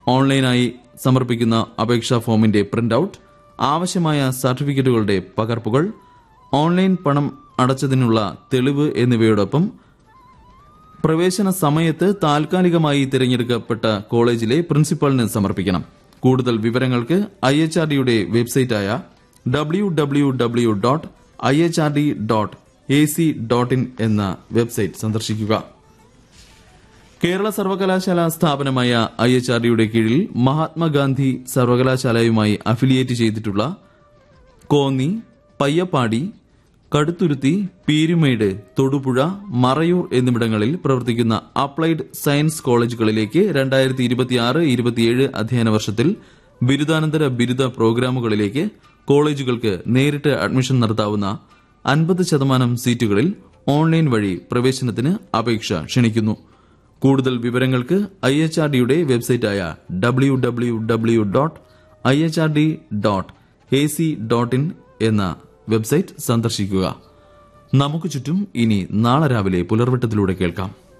ഓൺലൈനായി സമർപ്പിക്കുന്ന അപേക്ഷാ ഫോമിന്റെ പ്രിന്റ് ഔട്ട്, ആവശ്യമായ സർട്ടിഫിക്കറ്റുകളുടെ പകർപ്പുകൾ, ഓൺലൈൻ പണം അടച്ചതിനുള്ള തെളിവ് എന്നിവയോടൊപ്പം പ്രവേശന സമയത്ത് താൽക്കാലികമായി തിരഞ്ഞെടുക്കപ്പെട്ട കോളേജിലെ പ്രിൻസിപ്പലിന് സമർപ്പിക്കണം. കൂടുതൽ വിവരങ്ങൾക്ക് IHRDയുടെ വെബ്സൈറ്റായ www.ihrd.ac.in എന്ന വെബ്സൈറ്റ് സന്ദർശിക്കുക. കേരള സർവകലാശാല സ്ഥാപനമായ IHRDയുടെ കീഴിൽ മഹാത്മാഗാന്ധി സർവകലാശാലയുമായി അഫിലിയേറ്റ് ചെയ്തിട്ടുള്ള കോന്നി, പയ്യപ്പാടി, കടുത്തുരുത്തി, പീരുമേട്, തൊടുപുഴ, മറയൂർ എന്നിവിടങ്ങളിൽ പ്രവർത്തിക്കുന്ന അപ്ലൈഡ് സയൻസ് കോളേജുകളിലേക്ക് 2026-27 അധ്യയന വർഷത്തിൽ ബിരുദാനന്തര ബിരുദ പ്രോഗ്രാമുകളിലേക്ക് കോളേജുകൾക്ക് നേരിട്ട് അഡ്മിഷൻ നടത്താവുന്ന 50% സീറ്റുകളിൽ ഓൺലൈൻ വഴി പ്രവേശനത്തിന് അപേക്ഷ ക്ഷണിക്കുന്നു. കൂടുതൽ വിവരങ്ങൾക്ക് IHRDയുടെ വെബ്സൈറ്റായ www.ihrd.ac.in എന്ന വെബ്സൈറ്റ് സന്ദർശിക്കുക. നമുക്ക് ചുറ്റും ഇനി നാളെ രാവിലെ പുലർവെട്ടത്തിലൂടെ കേൾക്കാം.